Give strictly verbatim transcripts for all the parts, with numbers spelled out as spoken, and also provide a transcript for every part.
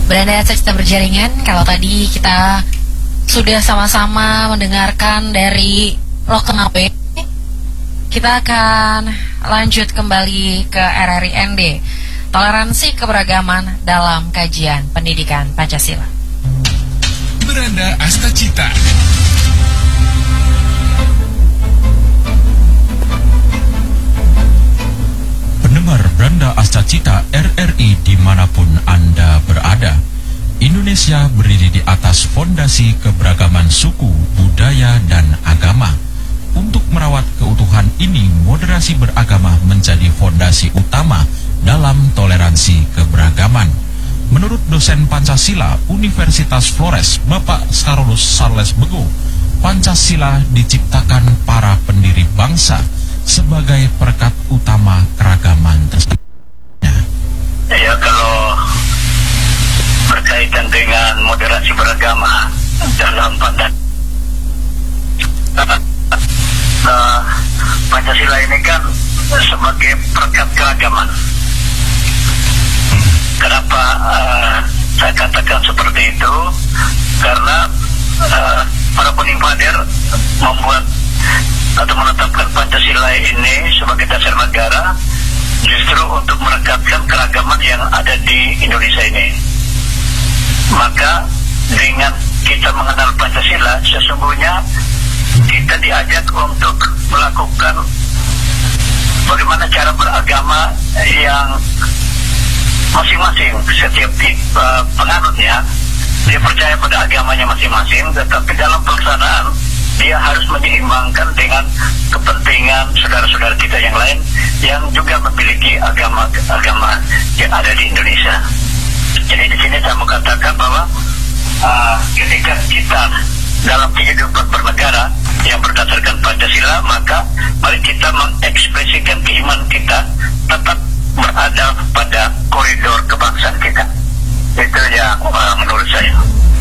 Beranda Cerita Berjaringan, kalau tadi kita sudah sama-sama mendengarkan dari Lo Kenapa, kita akan lanjut kembali ke R R I N D, Toleransi Keberagaman dalam Kajian Pendidikan Pancasila. Beranda Astacita. Pendengar Beranda Astacita R R I dimanapun Anda berada, Indonesia berdiri di atas fondasi keberagaman suku, budaya, dan agama. Untuk merawat keutuhan ini, moderasi beragama menjadi fondasi utama dalam toleransi keberagaman. Menurut dosen Pancasila Universitas Flores, Bapak Carolus Charles Bego, Pancasila diciptakan para pendiri bangsa sebagai perekat utama keragaman tersebut. Ya, kalau berkaitan dengan moderasi beragama dalam pandangan uh, Pancasila ini kan sebagai perekat keragaman. Kenapa uh, saya katakan seperti itu? Karena uh, para peninggadir membuat atau menetapkan Pancasila ini sebagai dasar negara justru untuk merekatkan keragaman yang ada di Indonesia ini. Maka dengan kita mengenal Pancasila, sesungguhnya kita diajak untuk melakukan bagaimana cara beragama yang masing-masing, setiap uh, penganutnya dia percaya pada agamanya masing-masing, tetapi dalam pelaksanaan dia harus menyeimbangkan dengan kepentingan saudara-saudara kita yang lain yang juga memiliki agama-agama yang ada di Indonesia. Jadi di sini saya mau katakan bahwa uh, ketika kita dalam kehidupan bernegara yang berdasarkan Pancasila, maka mari kita mengekspresikan keimanan kita tetap berada pada koridor kebangsaan kita. Itu yang uh, menurut saya.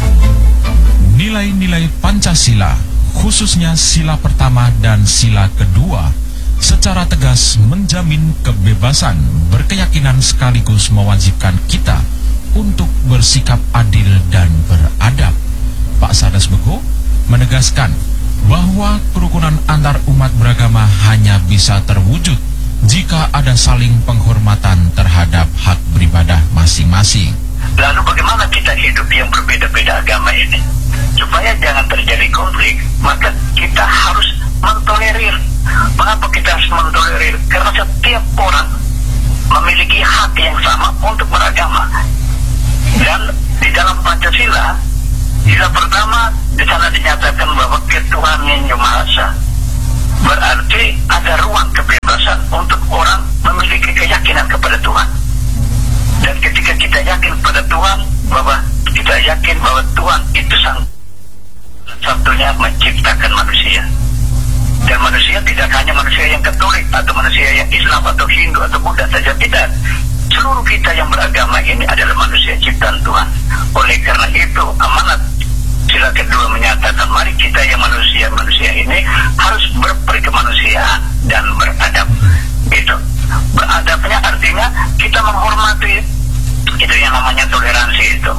Nilai-nilai Pancasila, khususnya sila pertama dan sila kedua, secara tegas menjamin kebebasan berkeyakinan sekaligus mewajibkan kita untuk bersikap adil dan beradab. Pak Sadas Bego menegaskan bahwa kerukunan antar umat beragama hanya bisa terwujud jika ada saling penghormatan terhadap hak beribadah masing-masing. Lalu bagaimana kita hidup yang berbeda-beda agama ini? Supaya jangan terjadi konflik, maka kita harus mentolerir. Mengapa kita harus mentolerir? Karena setiap orang memiliki hak yang sama untuk beragama. Dan di dalam Pancasila, sila pertama di sana dinyatakan bahwa ketuhanan yang Maha Esa. Berarti ada ruang kebebasan untuk orang memiliki keyakinan kepada Tuhan. Dan ketika kita yakin pada Tuhan, bahwa kita yakin bahwa Tuhan itu sang satunya menciptakan manusia. Dan manusia tidak hanya manusia yang Katolik atau manusia yang Islam atau Hindu atau Buddha saja, tidak. Seluruh kita yang beragama ini adalah manusia ciptaan Tuhan. Oleh karena itu amanat sila kedua menyatakan mari kita yang manusia-manusia ini harus berperkemanusiaan dan beradab. Gitu. Beradabnya artinya kita menghormati, itu yang namanya toleransi itu.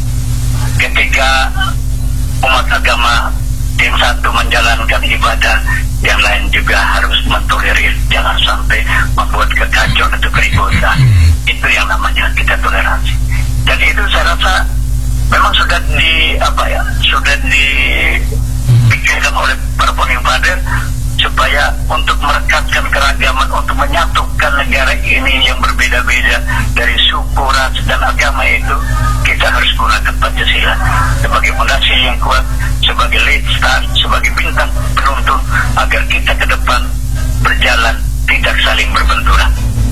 Ketika umat agama yang satu menjalankan ibadah, yang lain juga harus mentolerir, jangan sampai membuat kekacauan atau keributan. Itu yang namanya kita toleransi. Dan itu saya rasa memang sudah di apa ya, sudah dipikirkan oleh para peninggadir supaya untuk merekatkan keragaman, untuk menyatukan negara ini yang berbeda-beda dari suku, ras, dan agama itu, kita harus gunakan Pancasila sebagai fondasi yang kuat, sebagai lead star, sebagai bintang penuntun agar kita ke depan berjalan tidak saling berbenturan.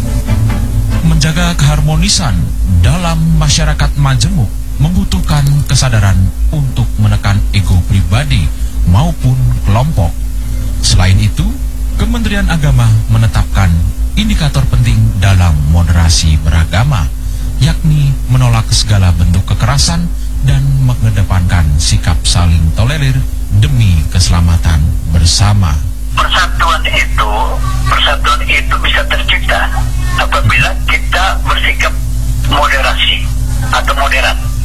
Menjaga keharmonisan dalam masyarakat majemuk membutuhkan kesadaran untuk menekan ego pribadi maupun kelompok. Selain itu, Kementerian Agama menetapkan indikator penting dalam moderasi beragama, yakni menolak segala bentuk kekerasan dan mengedepankan sikap saling tolerir demi keselamatan bersama. Persatuan itu, persatuan itu bisa tercipta apabila kita bersikap moderasi atau moderat.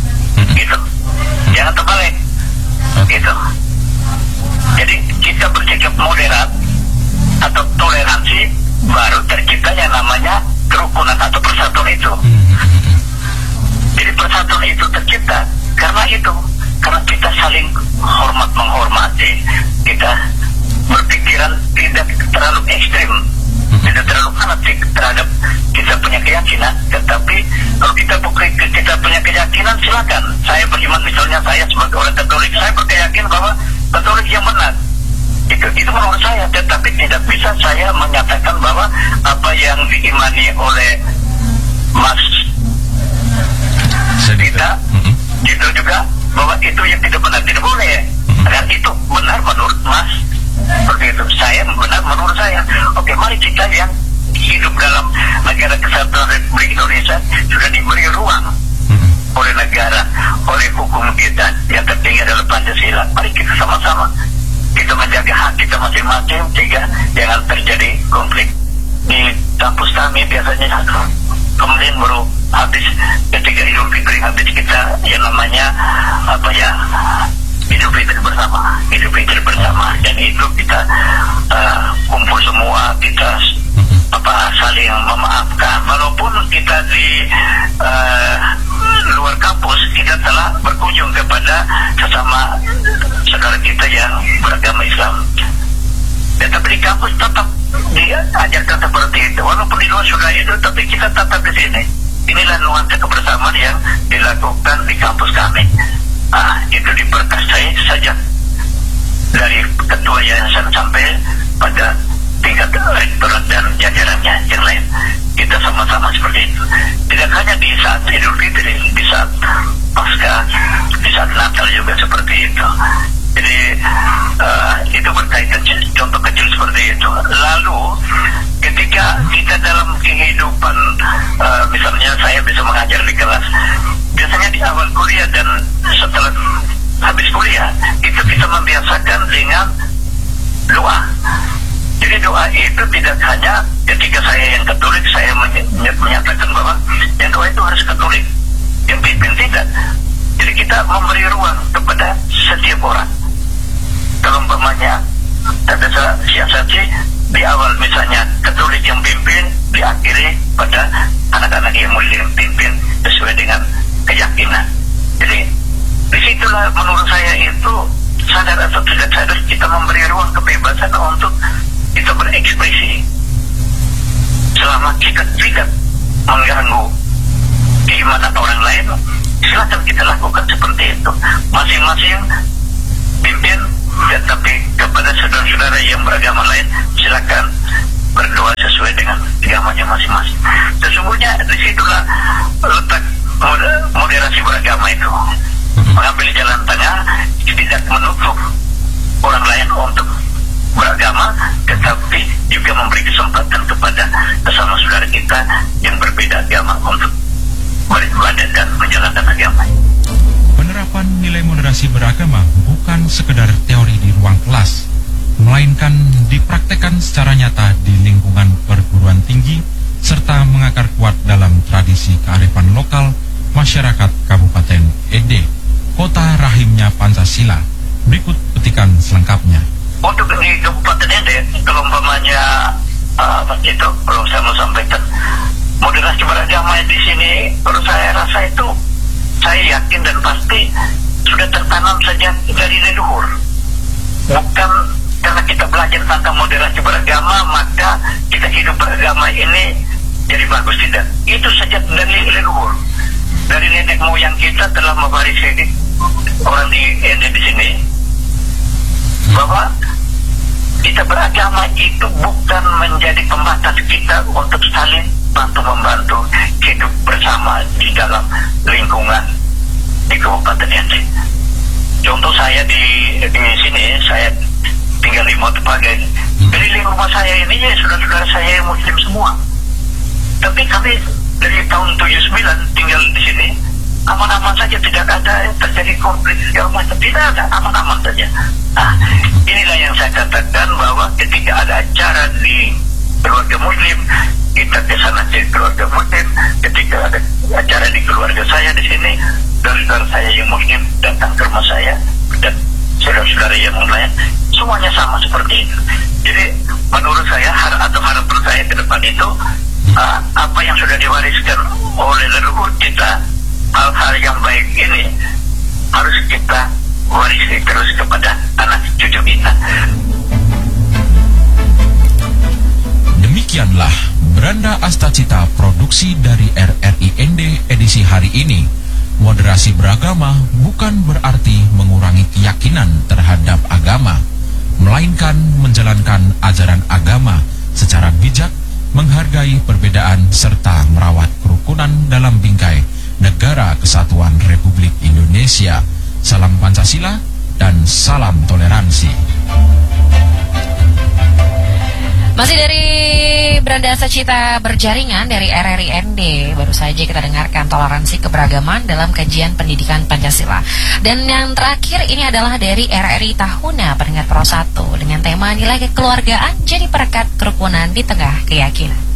Jangan terbalik. Gitu. Jadi kita bersikap moderat atau toleransi, baru tercipta yang namanya kerukunan atau persatuan itu. Jadi persatuan itu tercipta karena itu, karena kita saling hormat menghormati, kita berpikiran tidak terlalu ekstrim, tidak terlalu fanatik terhadap kita punya keyakinan. Tetapi kalau kita bukan kita punya keyakinan, silakan. Saya beriman, misalnya saya sebagai orang Katolik, saya berkeyakinan bahwa Katolik yang benar. Itu, itu menurut saya. Tetapi tidak bisa saya menyatakan bahwa apa yang diimani oleh Mas kita, mm-hmm. itu juga bahwa itu yang tidak benar, tidak boleh. Mm-hmm. Dan itu benar menurut Mas. Seperti itu. Saya benar menurut saya. Oke, mari kita yang hidup dalam negara kesatuan Republik Indonesia sudah diberi ruang mm-hmm. oleh negara, oleh hukum kita yang tertinggi adalah Pancasila. Mari kita sama-sama kita menjaga hak kita masing-masing sehingga jangan terjadi konflik. Di kampus kami biasanya kemudian baru habis ketika Idul Fitri habis kita yang namanya apa ya Idul Fitri bersama, Idul Fitri bersama, dan itu kita uh, kumpul semua, kita apa saling memaafkan walaupun kita di uh, luar kampus kita telah berkunjung kepada sesama saudara kita yang beragama Islam. Dan tapi di kampus tetap diajarkan seperti itu, walaupun di luar sudah itu, tapi kita tetap di sini. Inilah nuansa kebersamaan yang dilakukan di kampus kami. Ah, itu diperkasai saja dari ketua yayasan sampai pada tingkat rektorat dan jajarannya yang lain. Kita sama-sama seperti itu. Tidak hanya di saat Idul Fitri, di saat Pasca, di saat Natal juga seperti itu. Jadi uh, itu berkaitan contoh kecil seperti itu. Lalu ketika kita dalam kehidupan, uh, misalnya saya bisa mengajar di kelas, biasanya di awal kuliah dan setelah habis kuliah itu kita membiasakan dengan doa. Jadi doa itu tidak hanya ketika saya yang Katolik saya menyatakan bahwa yang doa itu harus Katolik, yang pimpin tidak. Jadi kita memberi ruang kepada setiap orang. Kalau umpamanya ada siasati di awal misalnya Katolik yang pimpin, diakhiri pada anak-anak yang Muslim pimpin sesuai dengan keyakinan. Jadi disitulah menurut saya itu sadar atau tidak sadar kita memberi ruang kebebasan untuk kita berekspresi selama kita tidak mengganggu keimanan orang lain. Silakan kita lakukan seperti itu masing-masing pimpin, tetapi kepada saudara-saudara yang beragama lain silakan berdoa sesuai dengan agamanya masing-masing. Sesungguhnya disitulah letak moderasi beragama itu, mengambil jalan tengah, tidak menutup orang lain untuk beragama, tetapi juga memberi kesempatan kepada sesama saudara kita yang berbeda agama untuk beribadah dan menjalankan agama. Penerapan nilai moderasi beragama bukan sekedar teori di ruang kelas, melainkan dipraktekkan secara nyata di lingkungan perguruan tinggi serta mengakar kuat dalam tradisi kearifan lokal masyarakat Kabupaten Ede, kota rahimnya Pancasila. Berikut petikan selengkapnya. Untuk di Kabupaten Ede, kalau umpamanya uh, itu, kalau saya mau sampaikan, moderasi beragama di sini, kalau saya rasa itu, saya yakin dan pasti sudah tertanam sejak dari leluhur. Bukan karena kita belajar tentang moderasi beragama, maka kita hidup beragama ini jadi bagus, tidak. Itu sejak dari leluhur. Dari nenek moyang kita telah mewarisi orang di Ede di sini, bahwa kita beragama itu bukan menjadi pembatas kita untuk saling bantu-membantu hidup bersama di dalam lingkungan di Kabupaten Ede. Contoh saya di di sini, saya tinggal di Motepagai. Dari rumah saya ini ya saudara-saudara saya Muslim semua. Tapi kami dari tahun tujuh puluh sembilan tinggal di sini aman-aman saja, tidak ada terjadi konflik segala macam, tidak ada, aman-aman saja. Nah, inilah yang saya katakan bahwa ketika ada acara di keluarga Muslim, kita ke sana ke keluarga Muslim. Ketika ada acara di keluarga saya di sini, saudara saya yang muslim datang ke rumah saya dan saudara-saudara yang lain, semuanya sama seperti itu. Jadi menurut saya har atau harapan saya ke depan itu uh, apa yang sudah diwariskan oleh leluhur kita, hal-hal yang baik ini harus kita warisi terus kepada anak cucu kita. Demikianlah Beranda Astacita produksi dari R R I N D edisi hari ini. Moderasi beragama bukan berarti mengurangi keyakinan terhadap agama, melainkan menjalankan ajaran agama secara bijak, menghargai perbedaan serta merawat kerukunan dalam bingkai Negara Kesatuan Republik Indonesia. Salam Pancasila dan salam toleransi. Masih dari Beranda Astacita berjaringan dari R R I N D, baru saja kita dengarkan toleransi keberagaman dalam kajian pendidikan Pancasila. Dan yang terakhir ini adalah dari R R I Tahuna pendengar Pro satu dengan tema nilai kekeluargaan jadi perekat kerukunan di tengah keyakinan.